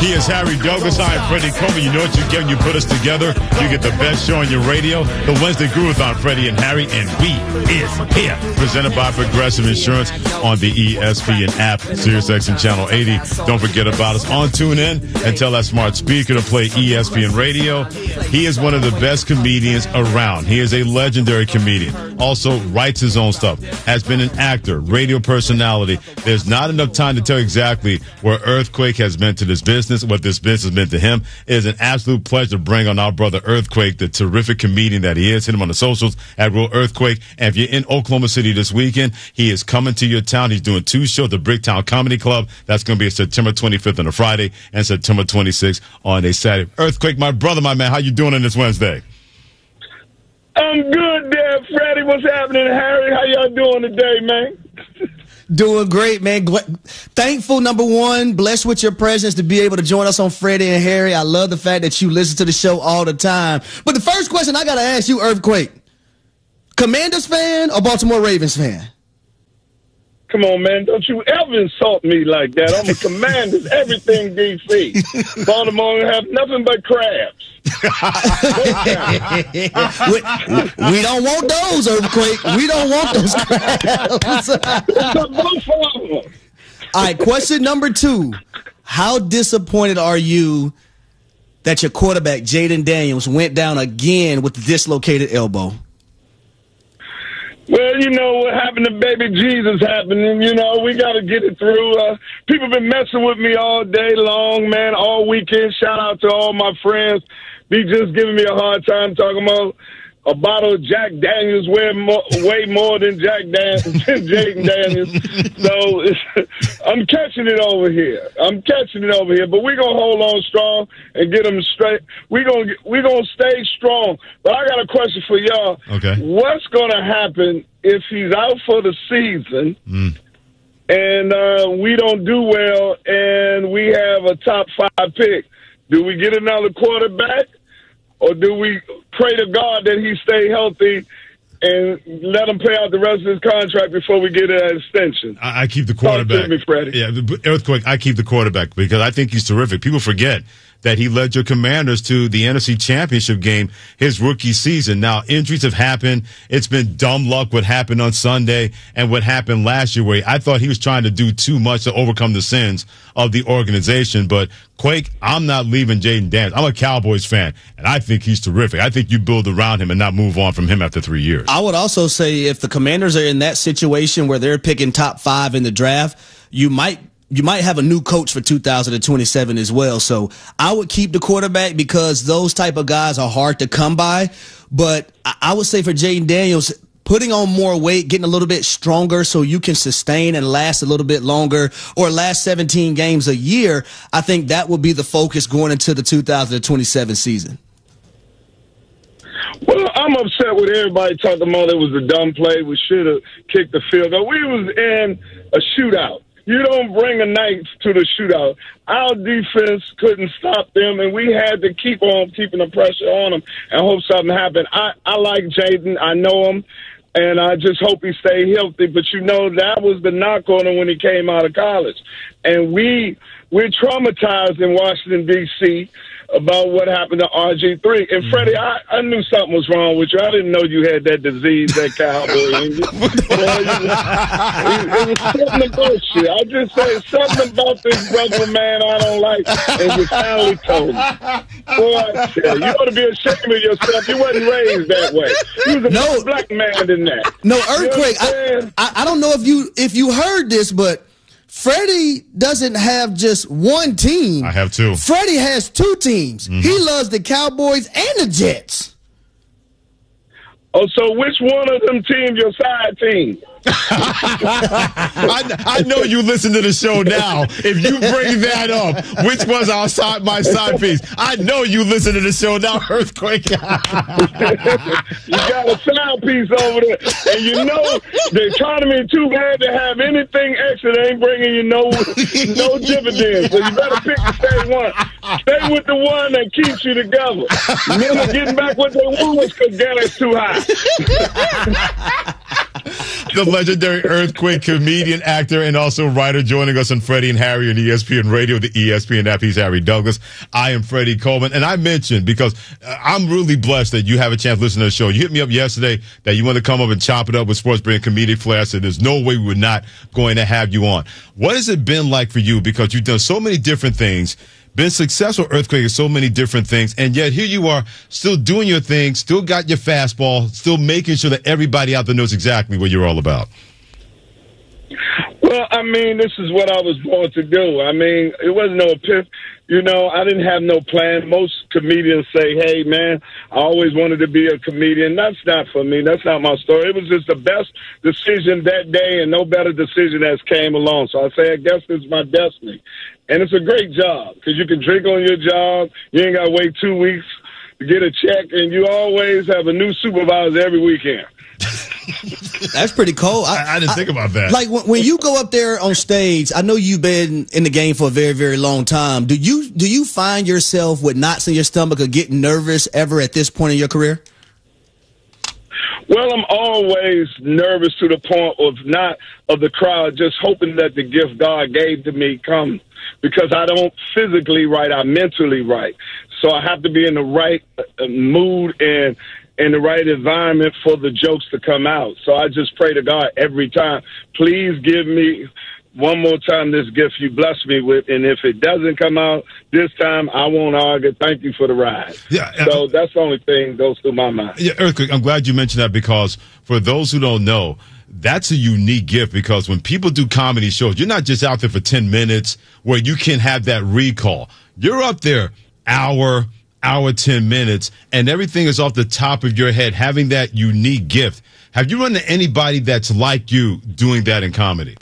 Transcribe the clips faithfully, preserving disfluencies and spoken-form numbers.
He is Harry Douglas. I am Freddie Coleman. You know what you get when you put us together? You get the best show on your radio. The Wednesday Groovathon, Freddie and Harry, and we is here. Presented by Progressive Insurance on the E S P N app, SiriusXM Channel eighty. Don't forget about us on TuneIn and tell that smart speaker to play E S P N Radio. He is one of the best comedians around. He is a legendary comedian. Also writes his own stuff. Has been an actor, radio personality. There's not enough time to tell exactly where Earthquake has meant to this business, what this business meant to him. It is an absolute pleasure to bring on our brother Earthquake, the terrific comedian that he is. Hit him on the socials at Real Earthquake. And if you're in Oklahoma City this weekend, he is coming to your town. He's doing two shows at the Bricktown Comedy Club. That's going to be September twenty-fifth on a Friday and September twenty-sixth on a Saturday. Earthquake, my brother, my man, how you doing on this Wednesday? I'm good there, Freddie. What's happening, Harry? How y'all doing today, man? Doing great, man. Thankful, number one, blessed with your presence to be able to join us on Freddie and Harry. I love the fact that you listen to the show all the time. But the first question I got to ask you, Earthquake, Commanders fan or Baltimore Ravens fan? Come on, man. Don't you ever insult me like that. I'm a Commanders, everything D C. Baltimore have nothing but crabs. we, we don't want those, Earthquake. We don't want those crabs. All right, question number two. How disappointed are you that your quarterback, Jaden Daniels, went down again with the dislocated elbow? Well, you know, what happened to baby Jesus happening. You know, we got to get it through. Uh, people been messing with me all day long, man, all weekend. Shout out to all my friends. Be just giving me a hard time talking about a bottle of Jack Daniels way more, way more than Jack Dan- Jaden Daniels. So it's, I'm catching it over here. I'm catching it over here. But we're going to hold on strong and get them straight. We're going we're gonna stay strong. But I got a question for y'all. Okay. What's going to happen if he's out for the season mm. and uh, we don't do well and we have a top five pick? Do we get another quarterback? Or do we pray to God that he stay healthy and let him pay out the rest of his contract before we get an extension? I, I keep the quarterback. Talk to me, Freddie. Yeah, the Earthquake, I keep the quarterback because I think he's terrific. People forget that he led your Commanders to the N F C Championship game his rookie season. Now, injuries have happened. It's been dumb luck what happened on Sunday and what happened last year where I thought he was trying to do too much to overcome the sins of the organization. But, Quake, I'm not leaving Jaden Daniels. I'm a Cowboys fan, and I think he's terrific. I think you build around him and not move on from him after three years. I would also say if the Commanders are in that situation where they're picking top five in the draft, you might – you might have a new coach for two thousand twenty-seven as well. So I would keep the quarterback because those type of guys are hard to come by. But I would say for Jaden Daniels, putting on more weight, getting a little bit stronger so you can sustain and last a little bit longer or last seventeen games a year, I think that would be the focus going into the two thousand twenty-seven season. Well, I'm upset with everybody talking about it was a dumb play. We should have kicked the field goal. We was in a shootout. You don't bring a knife to the shootout. Our defense couldn't stop them, and we had to keep on keeping the pressure on them and hope something happened. I, I like Jaden. I know him, and I just hope he stay healthy. But, you know, that was the knock on him when he came out of college. And we, we're traumatized in Washington, D C about what happened to R G three. And, Freddie, I, I knew something was wrong with you. I didn't know you had that disease, that cowboy in you. Well, it, it was something about you. I just said something about this brother, man, I don't like. And you finally told me. Boy, I tell you, you ought to be ashamed of yourself. You wasn't raised that way. You was a no, black man than that. No, Earthquake, you know I, I, I don't know if you if you heard this, but Freddie doesn't have just one team. I have two. Freddie has two teams. Mm-hmm. He loves the Cowboys and the Jets. Oh, so which one of them teams your side team? I, I know you listen to the show now. If you bring that up, which was our side, my side piece? I know you listen to the show now, Earthquake. You got a side piece over there, and you know the economy too bad to have anything extra that ain't bringing you no no dividends. So you better pick the same one. Stay with the one that keeps you together. Men are getting back what they want because gas is too high. the legendary Earthquake comedian, actor, and also writer joining us on Freddie and Harry on E S P N Radio, the E S P N app. He's Harry Douglas. I am Freddie Coleman. And I mentioned, because I'm really blessed that you have a chance to listen to the show. You hit me up yesterday that you want to come up and chop it up with Sports Brain Comedic Flair. I said, there's no way we were not going to have you on. What has it been like for you? Because you've done so many different things, been successful Earthquake in so many different things, and yet here you are still doing your thing, still got your fastball, still making sure that everybody out there knows exactly what you're all about. Well, I mean, this is what I was born to do. I mean, it wasn't no epiphany. You know, I didn't have no plan. Most comedians say, hey, man, I always wanted to be a comedian. That's not for me. That's not my story. It was just the best decision that day, and no better decision has came along. So I say, I guess it's my destiny. And it's a great job because you can drink on your job. You ain't got to wait two weeks to get a check, and you always have a new supervisor every weekend. That's pretty cool. I, I didn't I, think about that. Like when, when you go up there on stage, I know you've been in the game for a very, very long time. Do you do you find yourself with knots in your stomach or getting nervous ever at this point in your career? Well, I'm always nervous to the point of not of the crowd, just hoping that the gift God gave to me comes, because I don't physically write, I mentally write. So I have to be in the right mood and in the right environment for the jokes to come out. So I just pray to God every time, please give me one more time this gift you blessed me with, and if it doesn't come out this time, I won't argue. Thank you for the ride. Yeah, uh, so that's the only thing that goes through my mind. Yeah, Earthquake, I'm glad you mentioned that, because for those who don't know, that's a unique gift, because when people do comedy shows, you're not just out there for ten minutes where you can have that recall. You're up there hour, hour, ten minutes, and everything is off the top of your head, having that unique gift. Have you run into anybody that's like you doing that in comedy?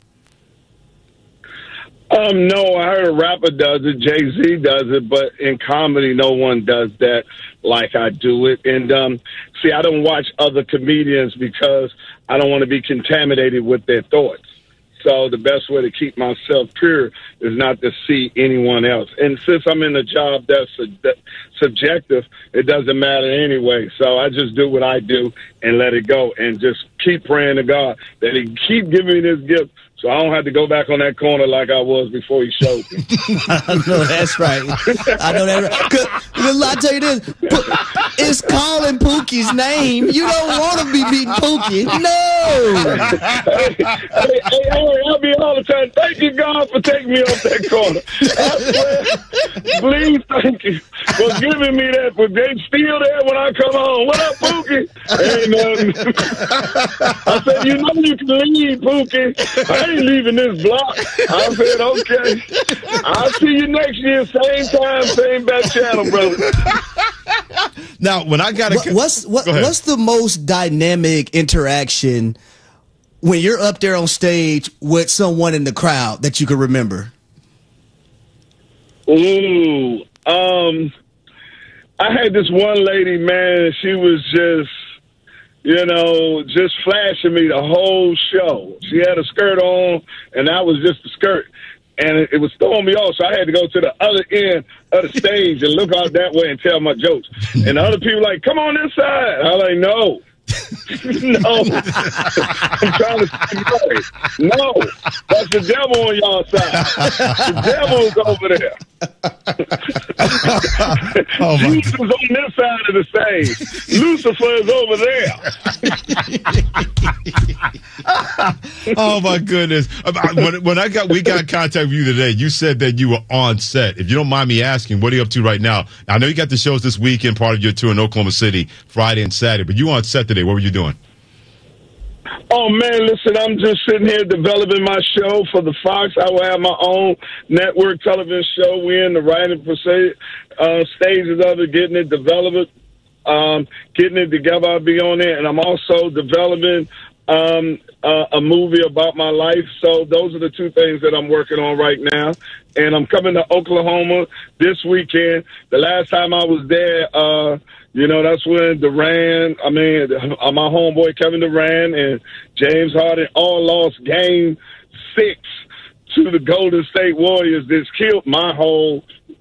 Um, no, I heard a rapper does it, Jay-Z does it, but in comedy, no one does that like I do it. And, um, see, I don't watch other comedians because I don't want to be contaminated with their thoughts. So the best way to keep myself pure is not to see anyone else. And since I'm in a job that's a, subjective, it doesn't matter anyway. So I just do what I do and let it go, and just keep praying to God that He keep giving me this gift, so I don't have to go back on that corner like I was before He showed me. I know that's right. I know that's right. Cause, I tell you this, it's calling Pookie's name. You don't want to be beating Pookie. No. hey, hey, hey, hey, I'll be all the time. Thank you, God, for taking me off that corner. I swear, please, thank you for giving me that. But they still there when I come home. What up, Pookie? Ain't nothing. I said, you know you can leave, Pookie. I ain't leaving this block. I said, okay. I'll see you next year, same time, same back channel, brother. Now, when I got a, what's what, what's the most dynamic interaction when you're up there on stage with someone in the crowd that you can remember? Ooh, um, I had this one lady, man. She was just, you know, just flashing me the whole show. She had a skirt on, and that was just a skirt. And it, it was throwing me off, so I had to go to the other end of the stage and look out that way and tell my jokes. And the other people like, come on this side. I was like, no. no. I'm trying to say no. No. That's the devil on y'all side. The devil's over there. oh Jesus on this side of the stage. Lucifer is over there. oh my goodness! When, when I got we got in contact with you today, you said that you were on set. If you don't mind me asking, what are you up to right now? I know you got the shows this weekend, part of your tour in Oklahoma City, Friday and Saturday. But you were on set today. What were you doing? Oh, man, listen, I'm just sitting here developing my show for the Fox. I will have my own network television show. We're in the writing uh, stages of it, getting it developed, um, getting it together. I'll be on it. And I'm also developing um, uh, a movie about my life. So those are the two things that I'm working on right now. And I'm coming to Oklahoma this weekend. The last time I was there, uh, you know, that's when Durant, I mean, my homeboy Kevin Durant and James Harden all lost game six to the Golden State Warriors. This killed my whole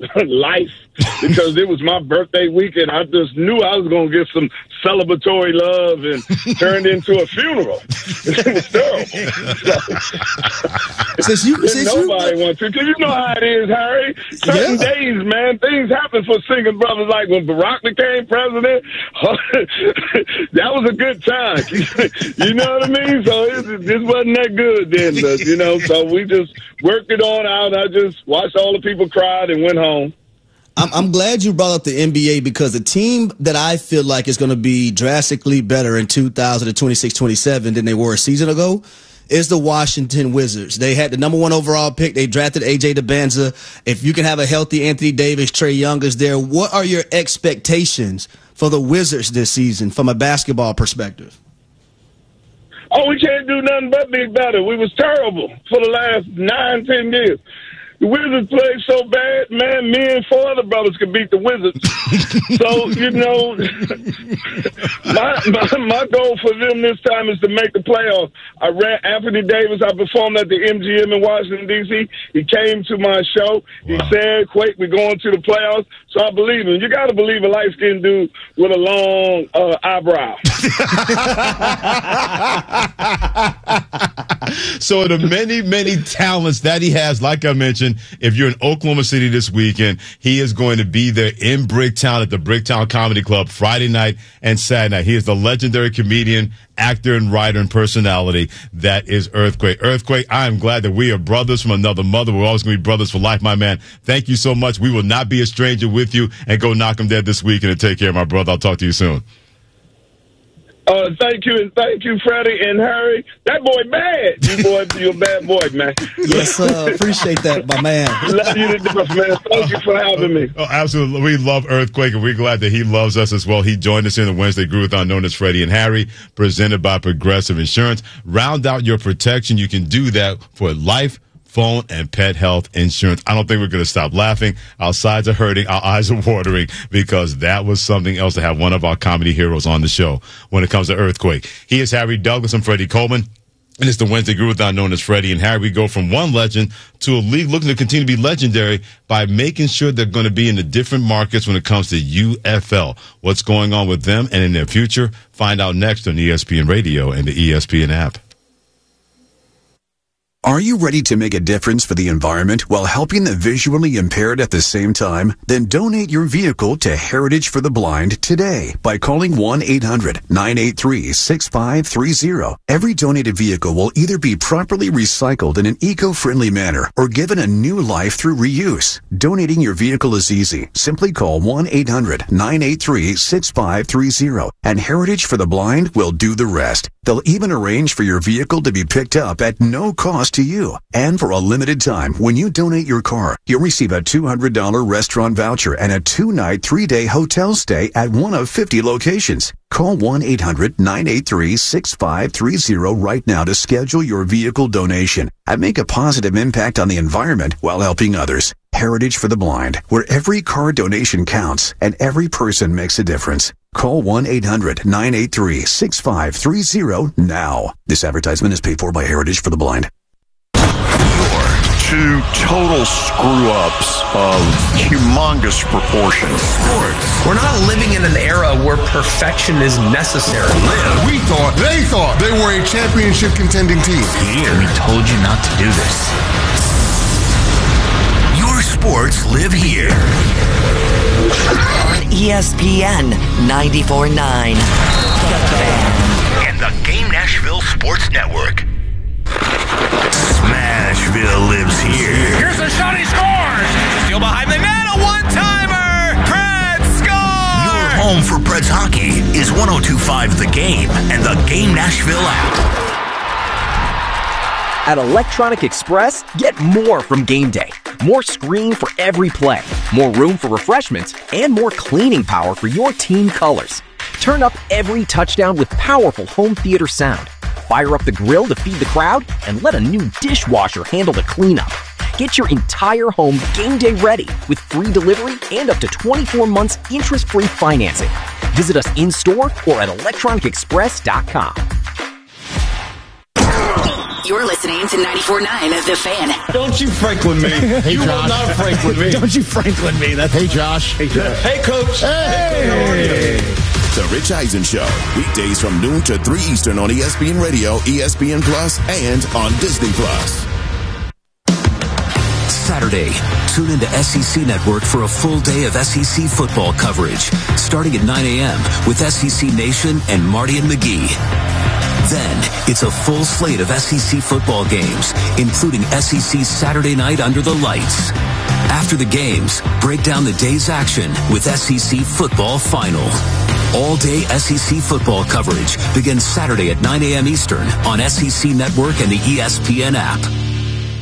life because it was my birthday weekend. I just knew I was going to get some celebratory love and turned into a funeral. It was terrible. So, since you, since nobody you, wants to, because you know how it is, Harry. Certain Yeah. days, man, things happen for singing brothers. Like when Barack became president, that was a good time. You know what I mean? So it, it wasn't that good then, but, you know, so we just worked it on out. I just watched all the people cry and went home. I'm, I'm glad you brought up the N B A because the team that I feel like is going to be drastically better in two thousand twenty-six twenty-seven than they were a season ago is the Washington Wizards. They had the number one overall pick. They drafted A J DeBanza. If you can have a healthy Anthony Davis, Trae Young is there. What are your expectations for the Wizards this season from a basketball perspective? Oh, we can't do nothing but be better. We was terrible for the last nine, ten years. The Wizards played so bad, man, me and four other brothers could beat the Wizards. So, you know, my, my my goal for them this time is to make the playoffs. I ran Anthony Davis. I performed at the M G M in Washington, D C He came to my show. He wow. said, Quake, we're going to the playoffs. So I believe him. You got to believe a light-skinned dude with a long uh, eyebrow. So the many, many talents that he has, like I mentioned, if you're in Oklahoma City this weekend, he is going to be there in Bricktown at the Bricktown Comedy Club Friday night and Saturday night. He is the legendary comedian, actor, and writer and personality that is Earthquake. Earthquake, I am glad that we are brothers from another mother. We're always going to be brothers for life, my man. Thank you so much. We will not be a stranger with you, and go knock him dead this weekend and take care of my brother. I'll talk to you soon. Uh, thank you, and thank you, Freddie and Harry. That boy bad. You boy, you're a bad boy, man. Yes, sir. Appreciate that, my man. Love you to death, man. Thank you for having me. Oh, absolutely. We love Earthquake, and we're glad that he loves us as well. He joined us in the Wednesday Groovathon known as Freddie and Harry, presented by Progressive Insurance. Round out your protection. You can do that for life, phone, and pet health insurance. I don't think we're going to stop laughing. Our sides are hurting. Our eyes are watering because that was something else to have one of our comedy heroes on the show when it comes to Earthquake. He is Harry Douglas. I'm Freddie Coleman. And it's the Wednesday Groovathon known as Freddie and Harry. We go from one legend to a league looking to continue to be legendary by making sure they're going to be in the different markets when it comes to U F L. What's going on with them and in their future? Find out next on E S P N Radio and the E S P N app. Are you ready to make a difference for the environment while helping the visually impaired at the same time? Then donate your vehicle to Heritage for the Blind today by calling one eight hundred nine eight three six five three zero. Every donated vehicle will either be properly recycled in an eco-friendly manner or given a new life through reuse. Donating your vehicle is easy. Simply call one eight hundred nine eight three six five three zero and Heritage for the Blind will do the rest. They'll even arrange for your vehicle to be picked up at no cost to you. And for a limited time, when you donate your car, you'll receive a two hundred dollars restaurant voucher and a two-night, three-day hotel stay at one of fifty locations. Call one eight hundred nine eight three six five three zero right now to schedule your vehicle donation and make a positive impact on the environment while helping others. Heritage for the Blind, where every car donation counts and every person makes a difference. Call one eight hundred nine eight three six five three zero now. This advertisement is paid for by Heritage for the Blind. Your two total screw-ups of humongous proportions. Sports. We're not living in an era where perfection is necessary. Live. We thought, they thought they were a championship contending team. Here. We told you not to do this. Your sports live here. On E S P N ninety-four point nine. The Fan. And the Game Nashville Sports Network. Smashville lives here. Here's a shot, he scores! Steal behind the net, a one-timer! Preds score! Your home for Preds hockey is one oh two point five The Game and the Game Nashville app. At Electronic Express, get more from game day. More screen for every play, more room for refreshments, and more cleaning power for your team colors. Turn up every touchdown with powerful home theater sound. Fire up the grill to feed the crowd, and let a new dishwasher handle the cleanup. Get your entire home game day ready with free delivery and up to twenty-four months interest-free financing. Visit us in-store or at electronic express dot com. You're listening to ninety-four point nine The Fan. Don't you Franklin me. Hey, you Josh. will not Franklin me. Don't you Franklin me. That's hey, Josh. Hey, Josh. Hey, Coach. Hey. hey. The Rich Eisen Show. Weekdays from noon to three Eastern on E S P N Radio, E S P N Plus, and on Disney Plus. Saturday, tune into S E C Network for a full day of S E C football coverage, starting at nine a.m. with S E C Nation and Marty and McGee. Then, it's a full slate of S E C football games, including S E C Saturday Night Under the Lights. After the games, break down the day's action with S E C Football Final. All-day S E C football coverage begins Saturday at nine a.m. Eastern on S E C Network and the E S P N app.